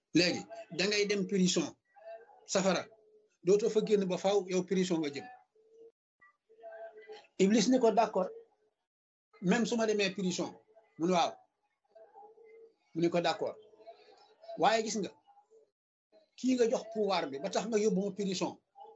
léegi da ngay dem prison safara dootoo fa génn ba faaw yow prison nga jëm Iblis ni ko d'accord même su ma demee prison mun waaw mu ni ko d'accord waaye gis nga kii nga jox pouvoir bi ba tax nga yóbbu ma prison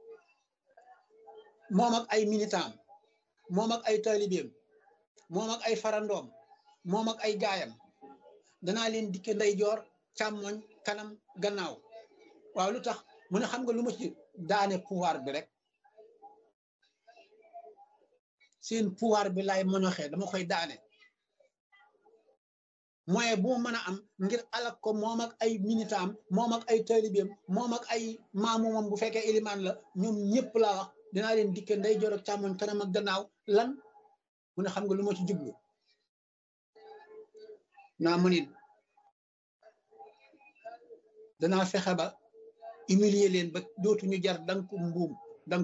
moom ak ay militant moom ak ay taalibeem moom ak ay farandoom moom ak ay gaayam danaa leen dikke ndeyjoor càmmoñ kanam gannaaw waaw lu tax mu ne xam nga lu ma ci daane pouvoir bi rek seen pouvoir bi laay moñoxee dama koy daane moyen bu ma mën a am ngir alak ko moom ak ay militant moom ak ay taalibeem moom ak ay maamumam bu fekkee ilimaan la ñoom ñëpp laa wax dinaa leen dikke ndeyjoor ak càmmoñ kanam ak gannaaw lan mu ne xam nga lu ma ci jublu naa mu nit danaa fexe ba humilier leen ba dootuñu jar danku mbuum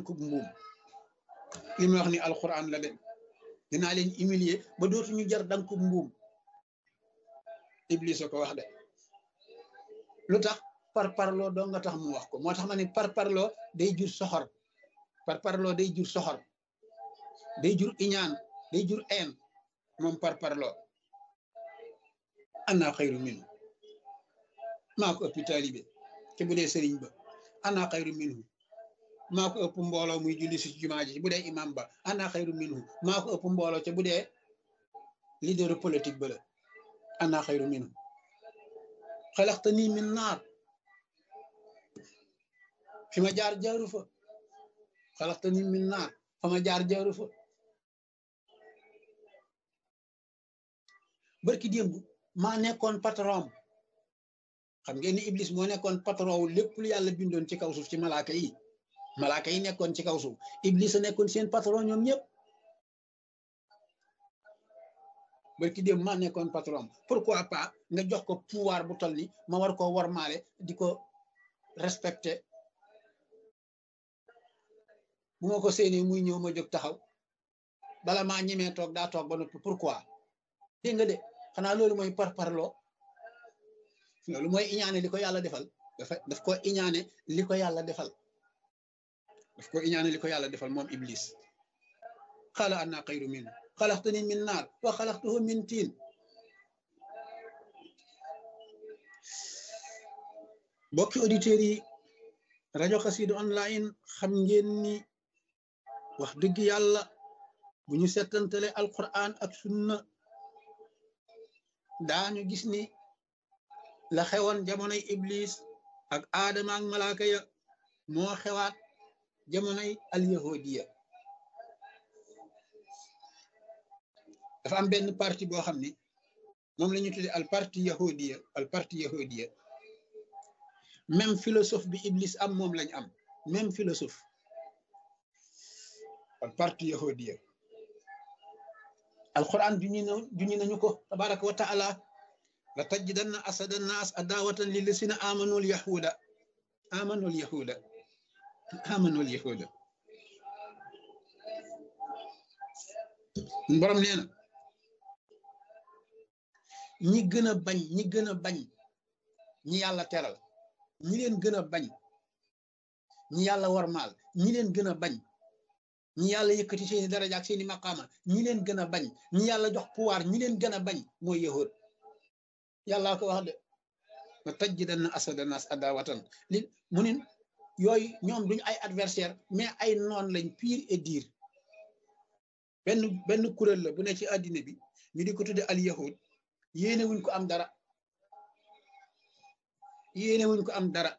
li may wax ni alquran la de dinaa leen humilier ba dootuñu jar danku mbuum Iblis a ko wax de lu tax parparloo doo nga tax mu wax ko moo tax ma ne parparloo day jur soxor parparloo day jur soxor day jur iñaan day jur een moom parparloo ana xayru minhu maa ko ëpp taalibe te bu dee sëriñ ba ana xayru minhu maa ko ëpp mbooloo muy julli si jumaa ji bu dee imam ba ana xayru minhu maa ko ëpp mbooloo te bu dee leader politique ba la ana xayru minhu xalaqtanii min naar fi ma jaar jaaru fa xalaqtanii min naar fa ma jaar jaaru fa barki démb maa nekkoon patron xam ngeen ni Iblis moo nekkoon patron wu lépp lu yàlla bindoon ci kaw suuf ci malaaka yi nekkoon ci kaw suuf Iblis a nekkoon seen patron ñoom ñëpp barki démb maa nekkoon patron pourquoi pas nga jox ko pouvoir bu toll ni ma war koo wormaale di ko respecté bu ma ko séenee muy ñëw ma jóg taxaw bala maa ñemee toog daa toog ba noppi pourquoi dégg nga de xanaa loolu mooy parparloo loolu mooy iñaane li ko yàlla defal daf ko iñaane li ko yàlla defal moom Iblis xaala anna xayru minhu xalaqtani min naar wa xalaqtahu min tiin bokki auditeurs yi rajo Xassida online xam ngeen ni wax dëgg yàlla bu ñu settantale alquran ak sunna daañu gis ni la xewoon jamonoy Iblis ak aadama ak malaaka ya moo xewaat jamonoy alyahudiya dafa am benn parti boo xam ni moom la ñu tuddee al parti yahudiya même philosophe bi Iblis am moom lañ am même philosophe al parti yahudiya alquran juñi nañu ko tabaraka wa taala la tajidanna asada nnaas adawatan lillasina amanul yahuda borom nee na ñi gën a bañ ñi yàlla teral ñi leen gën a bañ ñi yàlla warmaal ñi leen gën a bañ ñi yàlla yëkkati seeni daraja ak seeni maqaama ñi leen gën a bañ ñi yàlla jox pouvoir ñi leen gën a bañ mooy yahud yàllaa ko wax de la tajidanna asada nas adawatan li mu nin yooyu ñoom duñu ay adversaire mais ay noon lañ pire et dire benn kuréel la bu ne ci àddina bi ñu di ko tudde al yahud yéene wuñ ko am dara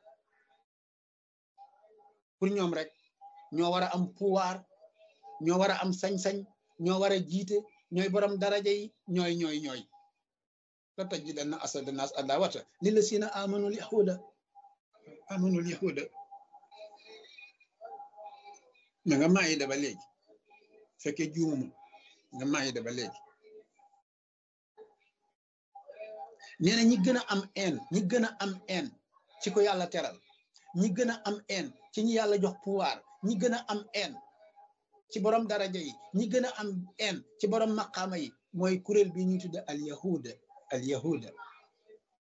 pour ñoom rek ñoo war a am pouvoir ñoo war a am sañ-sañ ñoo war a jiite ñooy borom daraja yi ñooy la tajidanna asada nas adawata lillasina amanul yahuda ma nga Maayida ba léegi fekkee juumuma nga Maayida ba léegi nee na ñi gën a am haine ci ko yàlla teral ñi gën a am haine ci ñi yàlla jox pouvoir ñi gën a am haine ci borom daraja yi ñi gën a am haine ci borom maqaama yi mooy kuréel bi ñuy tudde al yahuda